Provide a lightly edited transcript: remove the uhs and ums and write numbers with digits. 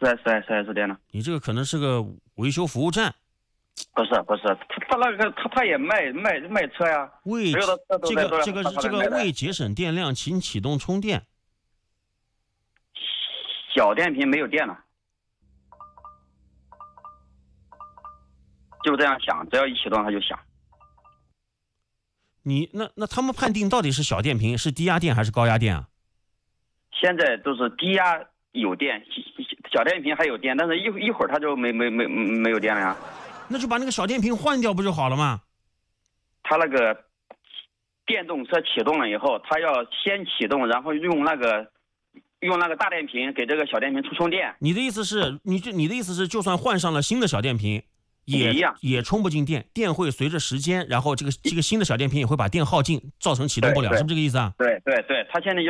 4S店呢。 你这个可能是个维修服务站。 不是，他那个他也卖车呀。 为这个为节省电量，请启动充电。 小电瓶没有电了，就这样响，只要一启动它就响。 你那他们判定到底是小电瓶是低压电还是高压电啊？ 现在都是低压有电，小电瓶还有电，但是一会儿它就没有电了呀。 那就把那个小电瓶换掉不就好了吗？ 它那个电动车启动了以后，它要先启动，然后用那个大电瓶给这个小电瓶充电。 你的意思是，你的意思是，就算换上了新的小电瓶，也充不进电，电会随着时间，然后这个新的小电瓶也会把电耗尽，造成启动不了，是不是这个意思啊？ 对，它现在